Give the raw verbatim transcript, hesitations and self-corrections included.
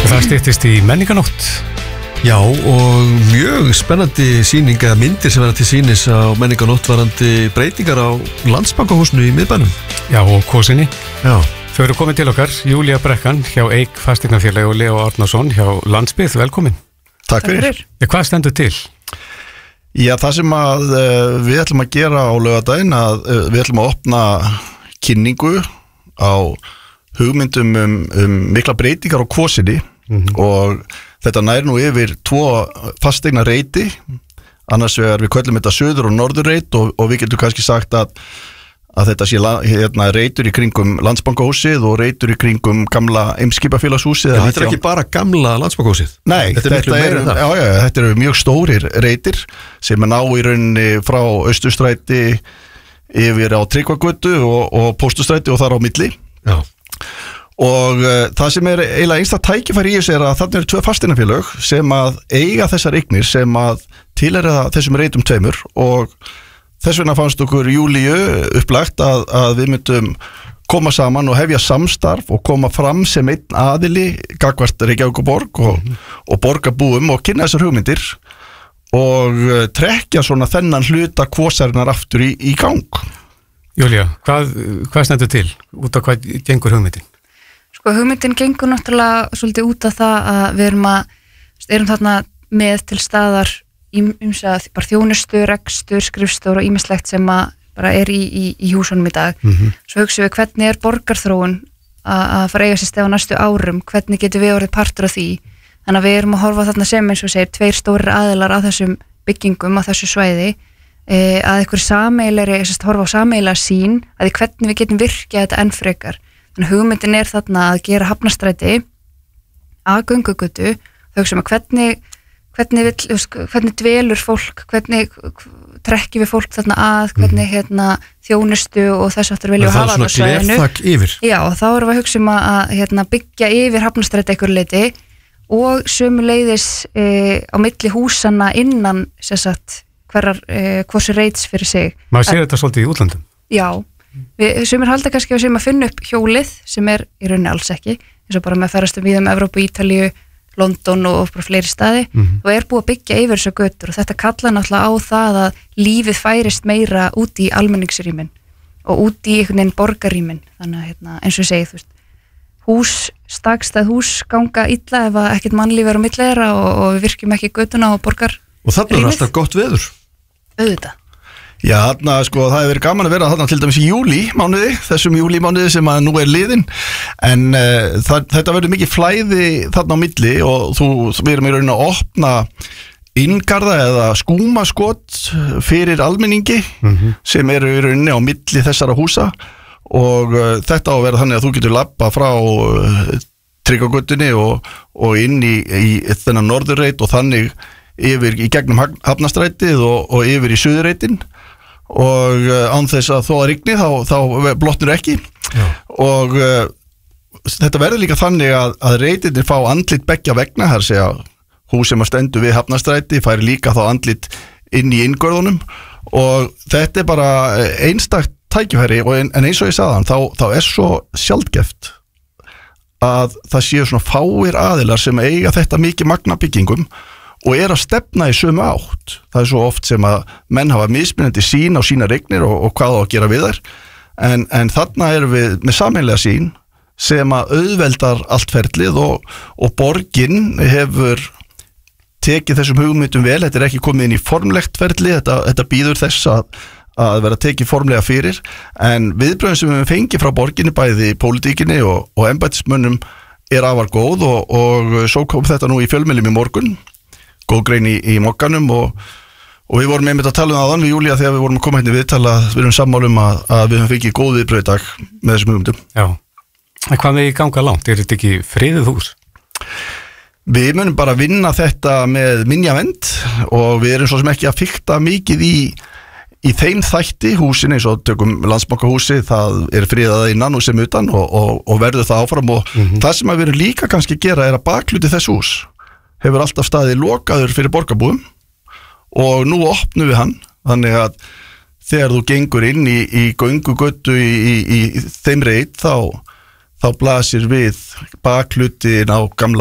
Það styttist í menninganótt. Já, og mjög spennandi sýning eða myndir sem verða til sýnis á menninganótt varandi breytingar á Landsbankahúsinu í miðbænum. Já, og kosinni. Já. Þau eru komin til okkar, Júlía Brekkan hjá Eik Fasteignafélagi og Leo Árnason hjá Landsbyggð, velkomin. Takk fyrir. Ja, hvað stendur til? Já, það sem að uh, við ætlum að gera á laugardaginn að uh, við ætlum að opna kynningu á hugmyndum um, um mikla breytingar á kvosinni mm-hmm. og þetta nær nú yfir tvo fasteigna reiti, annars vegar við köllum þetta söður- og norðurreit og, og við getum kannski sagt að, að þetta sé hérna, reitur í kringum Landsbankahúsið og reitur í kringum gamla Eimskipafélagshúsið. En þetta er ekki bara gamla Landsbankahúsið? Nei, þetta er, þetta er, er, já, já, þetta eru mjög stórir reitir sem er ná í rauninni frá Austurstræti yfir á Tryggvagötu og, og Póstustræti og þar á milli. Já. Og uh, það sem er eiginlega einsta tækifæri í þessu er að þarna eru tvö fasteignafélög sem að eiga þessar eignir sem að tilheyra þessum reitum tveimur og þess vegna fannst okkur Júlíu upplagt að, að við myndum koma saman og hefja samstarf og koma fram sem einn aðili gagnvart Reykjavík og borg og, mm. og borgarbúum og kynna þessar hugmyndir og uh, trekkja svona þennan hluta kvosarinnar aftur í, í gang. Júlía, hvað, hvað stendur til? Út af hvað gengur hugmyndin? Sko hugmyndin gengur náttúrulega svolítið út af það að við erum að erum þarna með til staðar ýmsa bara þjónustu, rekstur, skrifstór og ýmislegt sem að bara er í, í, í húsunum í dag. Mm-hmm. Svo hugsaum við hvernig er borgarþróun að, að fara eiga sér stað á næstu árum, hvernig getum við orðið partur af því. Þannig að við erum að horfa þarna sem eins og segir tveir stórir aðilar að þessum byggingum á þessu svæði e, að einhver sameiginlegri, horfa á sameiginlega sín að hvernig við getum virkjað þetta enn frekar. Þannig hugmyndin er þarna að gera Hafnarstræti að göngugötu, þau hugsaum að hvernig hvernig, vill, hvernig dvelur fólk, hvernig trekkjum við fólk þarna að, hvernig hérna, þjónustu og þess aftur viljum við hafa það á svæðinu. Það er svona glerþak yfir. Já, og þá erum við að hugsa um að hérna, byggja yfir Hafnarstræti einhverju leyti og sömuleiðis e, á milli húsanna innan sem sagt hverjar, e, hvorsu reits fyrir sig. Maður sér þetta svolítið í útlandum? Já. Við sumir halda kannski að sem að finna upp hjólið sem er í rauninni alls ekki eins og bara með ferðastum við um Evrópu, Ítalíu, London og bara fleiri staði mm-hmm. og er búið að byggja yfir þessu götur og þetta kallar náttúrulega á það að lífið færist meira út í almenningsrýmin og út í einhvern veginn borgarrýmin þannig að hérna, eins og ég segi þú veist hús, stakstað hús ganga illa ef að ekkert mannlíf er á milli þeirra og, og við virkjum ekki götuna og borgar og þarna er alltaf gott veður auðvitað. Já, þarna, sko, það hefur verið gaman að vera þarna til dæmis í júlí mánuði, þessum júlí mánuði sem að nú er liðin, en uh, það, þetta verður mikið flæði þarna á milli og þú, við erum í rauninni að opna inngarða eða skúmaskot fyrir almenningi mm-hmm. sem eru í rauninni á milli þessara húsa og uh, þetta á að vera þannig að þú getur labba frá uh, Tryggvagötunni og, og inn í, í þennan norðurreit og þannig yfir í gegnum Hafnarstrætið og, og yfir í suðurreitin og uh, án þess að þó að rigni þá, þá blotnur ekki Já. og uh, þetta verður líka þannig að, að reitinir fá andlit beggja vegna, þar segja hús sem að stendur við Hafnarstræti fær líka þá andlit inn í inngörðunum og þetta er bara einstakt tækifæri en, en eins og ég sagði hann, þá, þá er svo sjaldgæft að það séu svona fáir aðilar sem eiga þetta mikið magna byggingum og er að stefna í sömu átt. Það er svo oft sem að menn hafa mismunandi sín á sína eignir og, og hvað á að gera við þær en, en þarna erum við með sameiginlega sín sem að auðveldar allt ferlið og, og borgin hefur tekið þessum hugmyndum vel, þetta er ekki komið inn í formlegt ferli, þetta, þetta býður þess að, að vera tekið formlega fyrir en viðbröðum sem við fengið frá borginni bæði pólitíkinni og, og embættismönnum er afar góð og, og svo kom þetta nú í fjölmiðlum í morgun góð grein í, í mokkanum og, og við vorum einmitt að tala um aðan við Júlía þegar við vorum að koma hérna við tala við erum sammálum að, að við höfum fengið góð viðbröð í dag með þessum hugmyndum. Já, en hvað með í ganga langt? Er þetta ekki friðið hús? Við munum bara vinna þetta með minjavend og við erum svo sem ekki að fikta mikið í, í þeim þætti húsin eins og tökum Landsbankahúsi, það er friðað innan og sem utan og, og, og verður það áfram og mm-hmm. það sem að við erum líka kannski að gera er að bakluti þess hús hefur alltaf staðið lokaður fyrir borgarbúum og nú opnum við hann þannig að þegar þú gengur inn í, í göngugötu í, í, í þeim reit þá, þá blasir við baklutin á gamla